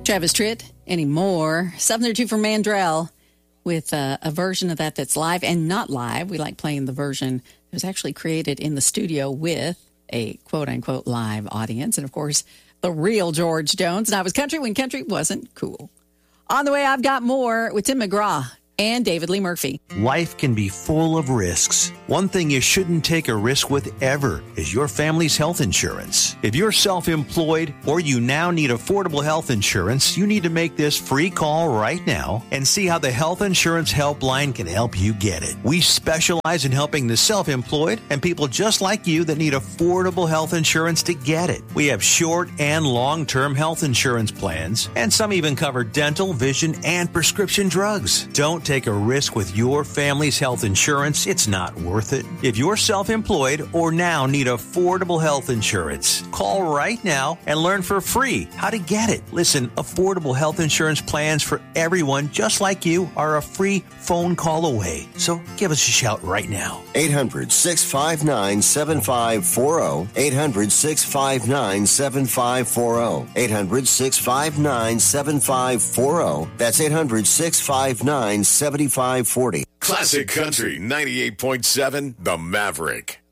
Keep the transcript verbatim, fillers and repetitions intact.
Travis Tritt, Anymore. seven oh two for Mandrell with uh, a version of that that's live and not live. We like playing the version that was actually created in the studio with a quote-unquote live audience. And, of course, the real George Jones. And I was country when country wasn't cool. On the way, I've got more with Tim McGraw and David Lee Murphy. Life can be full of risks. One thing you shouldn't take a risk with ever is your family's health insurance. If you're self-employed or you now need affordable health insurance, you need to make this free call right now and see how the Health Insurance Helpline can help you get it. We specialize in helping the self-employed and people just like you that need affordable health insurance to get it. We have short and long-term health insurance plans, and some even cover dental, vision, and prescription drugs. Don't take a risk with your family's health insurance. It's not worth it. If you're self-employed or now need affordable health insurance, call right now and learn for free how to get it. Listen, affordable health insurance plans for everyone just like you are a free phone call away. So give us a shout right now. eight hundred, six five nine, seven five four zero. eight hundred, six five nine, seven five four zero. eight hundred, six five nine, seven five four zero. That's eight hundred, six five nine, seven five four zero. Classic Country ninety-eight point seven, The Maverick.